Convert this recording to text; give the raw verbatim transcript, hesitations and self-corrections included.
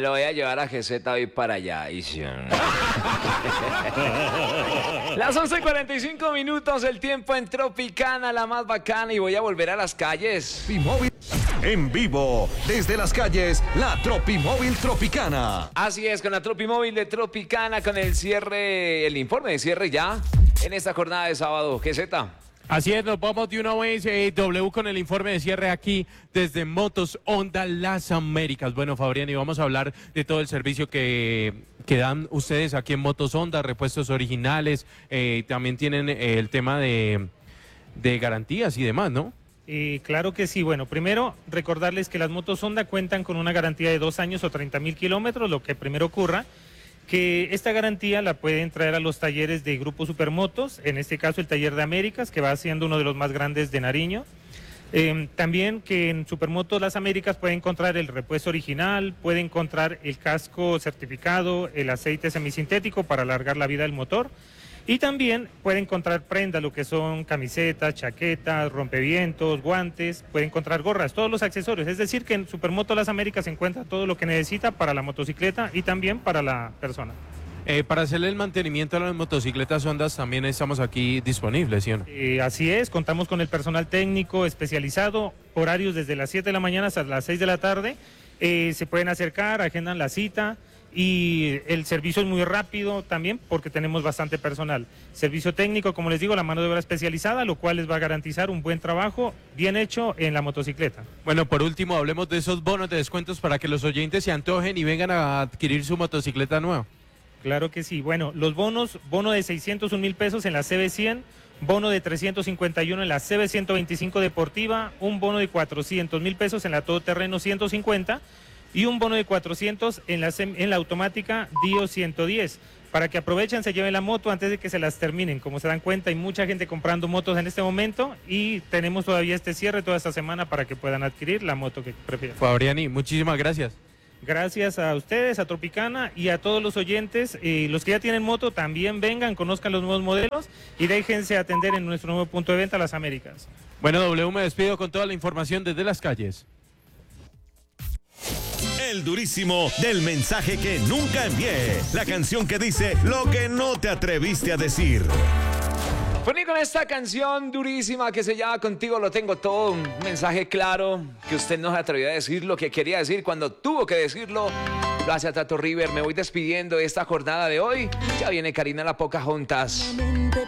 lo voy a llevar a G Z hoy para allá. Y sí. Las once y cuarenta y cinco minutos, el tiempo en Tropicana, la más bacana, y voy a volver a las calles. Tropimóvil en vivo, desde las calles, la Tropimóvil Tropicana. Así es, con la Tropimóvil de Tropicana, con el cierre, el informe de cierre ya en esta jornada de sábado. G Z. Así es, nos vamos de una vez, eh, W, con el informe de cierre aquí desde Motos Honda Las Américas. Bueno, Fabrián, y vamos a hablar de todo el servicio que, que dan ustedes aquí en Motos Honda, repuestos originales, eh, también tienen eh, el tema de, de garantías y demás, ¿no? Eh, claro que sí. Bueno, primero recordarles que las motos Honda cuentan con una garantía de dos años o treinta mil kilómetros, lo que primero ocurra, que esta garantía la pueden traer a los talleres de Grupo Supermotos, en este caso el taller de Américas, que va siendo uno de los más grandes de Nariño. Eh, también que en Supermotos Las Américas puede encontrar el repuesto original, puede encontrar el casco certificado, el aceite semisintético para alargar la vida del motor, y también puede encontrar prendas, lo que son camisetas, chaquetas, rompevientos, guantes, puede encontrar gorras, todos los accesorios. Es decir, que en Supermotos Las Américas se encuentra todo lo que necesita para la motocicleta y también para la persona. Eh, para hacerle el mantenimiento a las motocicletas Hondas también estamos aquí disponibles, ¿sí o no? Eh, así es, contamos con el personal técnico especializado, horarios desde las siete de la mañana hasta las seis de la tarde. Eh, se pueden acercar, agendan la cita. Y el servicio es muy rápido también porque tenemos bastante personal. Servicio técnico, como les digo, la mano de obra especializada, lo cual les va a garantizar un buen trabajo bien hecho en la motocicleta. Bueno, por último, hablemos de esos bonos de descuentos para que los oyentes se antojen y vengan a adquirir su motocicleta nueva. Claro que sí. Bueno, los bonos, bono de seiscientos un mil pesos en la C B cien, bono de trescientos cincuenta y uno en la C B ciento veinticinco Deportiva, un bono de cuatrocientos mil pesos en la Todoterreno ciento cincuenta y un bono de cuatrocientos en la, en la automática Dio ciento diez, para que aprovechen, se lleven la moto antes de que se las terminen. Como se dan cuenta, hay mucha gente comprando motos en este momento y tenemos todavía este cierre toda esta semana para que puedan adquirir la moto que prefieran. Fabriani, muchísimas gracias. Gracias a ustedes, a Tropicana y a todos los oyentes. Eh, los que ya tienen moto también vengan, conozcan los nuevos modelos y déjense atender en nuestro nuevo punto de venta, Las Américas. Bueno, W, me despido con toda la información desde las calles. El durísimo del mensaje que nunca envié. La canción que dice lo que no te atreviste a decir. Poní con esta canción durísima que se llama Contigo lo tengo todo, un mensaje claro que usted no se atrevió a decir lo que quería decir cuando tuvo que decirlo. Gracias, Tato River. Me voy despidiendo de esta jornada de hoy. Ya viene Karina la Pocahontas.